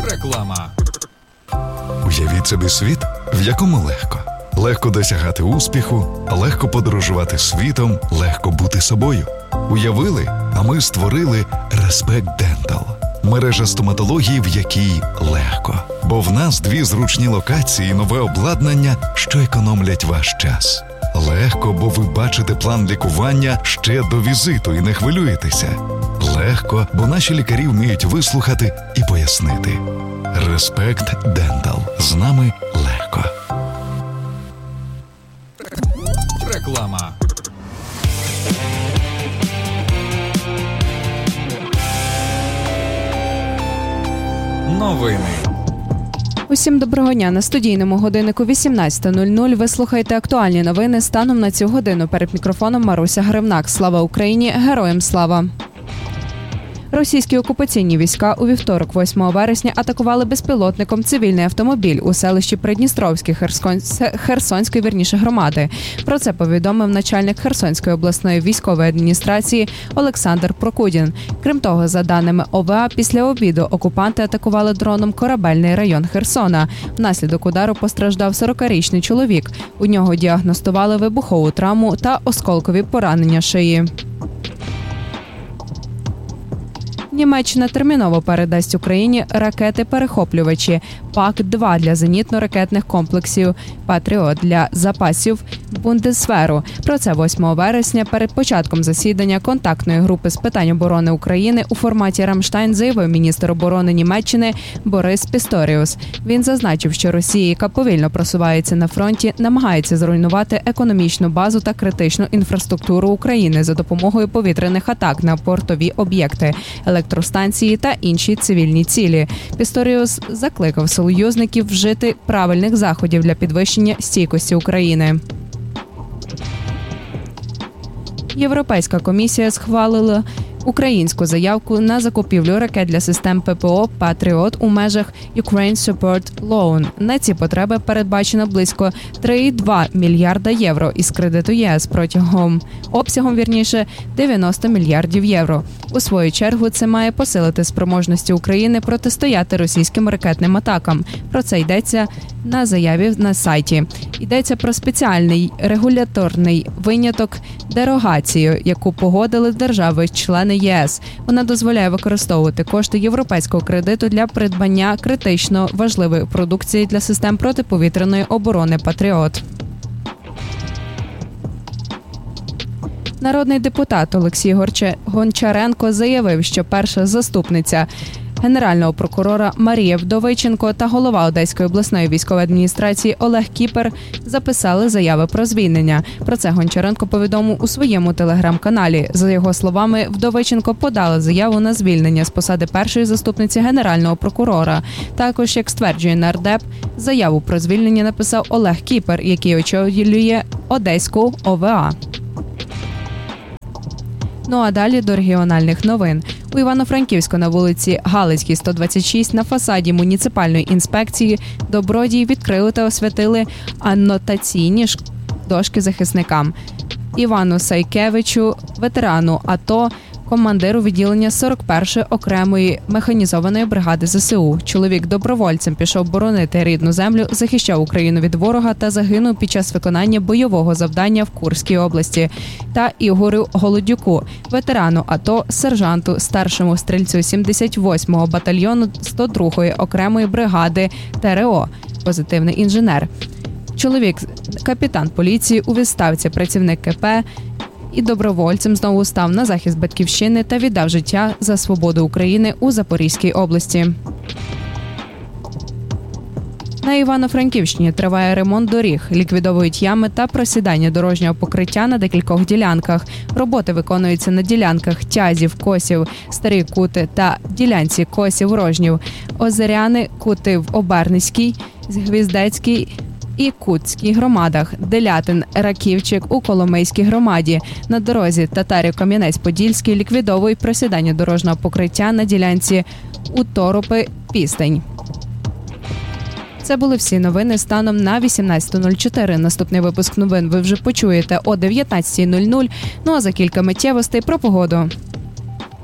Реклама. Уявіть собі світ, в якому легко. Легко досягати успіху, легко подорожувати світом, легко бути собою. Уявили, а ми створили Respect Dental. Мережа стоматології, в якій легко. Бо в нас 2 зручні локації і нове обладнання, що економлять ваш час. Легко, бо ви бачите план лікування ще до візиту і не хвилюєтеся. Легко, бо наші лікарі вміють вислухати і пояснити. Respect Dental. З нами легко. Реклама. Новини. Усім доброго дня. На студійному годиннику 18:00 ви слухаєте актуальні новини станом на цю годину. Перед мікрофоном Маруся Гривнак. Слава Україні! Героям слава! Російські окупаційні війська у вівторок, 8 вересня, атакували безпілотником цивільний автомобіль у селищі Придністровське Херсонської громади. Про це повідомив начальник Херсонської обласної військової адміністрації Олександр Прокудін. Крім того, за даними ОВА, після обіду окупанти атакували дроном корабельний район Херсона. Внаслідок удару постраждав 40-річний чоловік. У нього діагностували вибухову травму та осколкові поранення шиї. Німеччина терміново передасть Україні ракети-перехоплювачі ПАК-2 для зенітно-ракетних комплексів «Патріот» для запасів Бундесверу. Про це 8 вересня перед початком засідання контактної групи з питань оборони України у форматі «Рамштайн» заявив міністр оборони Німеччини Борис Пісторіус. Він зазначив, що Росія, яка повільно просувається на фронті, намагається зруйнувати економічну базу та критичну інфраструктуру України за допомогою повітряних атак на портові об'єкти, електростанції та інші цивільні цілі. Пісторіус закликав союзників вжити правильних заходів для підвищення стійкості України. Європейська комісія схвалила українську заявку на закупівлю ракет для систем ППО «Патріот» у межах Ukraine Support Loan. На ці потреби передбачено близько 3,2 мільярда євро із кредиту ЄС обсягом 90 мільярдів євро. У свою чергу це має посилити спроможності України протистояти російським ракетним атакам. Про це йдеться на заяві на сайті. Йдеться про спеціальний регуляторний виняток дерогацію, яку погодили держави-члени ЄС. Вона дозволяє використовувати кошти європейського кредиту для придбання критично важливої продукції для систем протиповітряної оборони «Патріот». Народний депутат Олексій Гончаренко заявив, що перша заступниця Генерального прокурора Марія Вдовиченко та голова Одеської обласної військової адміністрації Олег Кіпер записали заяви про звільнення. Про це Гончаренко повідомив у своєму телеграм-каналі. За його словами, Вдовиченко подала заяву на звільнення з посади першої заступниці Генерального прокурора. Також, як стверджує нардеп, заяву про звільнення написав Олег Кіпер, який очолює Одеську ОВА. Ну а далі до регіональних новин. У Івано-Франківську на вулиці Галицькій, 126, на фасаді муніципальної інспекції Добродії відкрили та освятили анотаційні дошки захисникам. Івану Сайкевичу, ветерану АТО, командиру відділення 41-ї окремої механізованої бригади ЗСУ. Чоловік добровольцем пішов боронити рідну землю, захищав Україну від ворога та загинув під час виконання бойового завдання в Курській області. Та Ігорю Голодюку, ветерану АТО, сержанту, старшому стрільцю 78-го батальйону 102-ї окремої бригади ТРО, позитивний інженер. Чоловік – капітан поліції у відставці, працівник КП, і добровольцем знову став на захист батьківщини та віддав життя за свободу України у Запорізькій області. На Івано-Франківщині триває ремонт доріг, ліквідовують ями та просідання дорожнього покриття на декількох ділянках. Роботи виконуються на ділянках Тязів, Косів, Старі Кути та ділянці Косів-Рожнів, Озеряни, Кути в Оберницькій, Гвіздецькій і Кутській громадах, Делятин, Раківчик у Коломийській громаді. На дорозі Татарів-Кам'янець-Подільський ліквідовують просідання дорожнього покриття на ділянці Уторопи-Пістень. Це були всі новини станом на 18:04. Наступний випуск новин ви вже почуєте о 19:00. Ну а за кілька миттєвостей про погоду.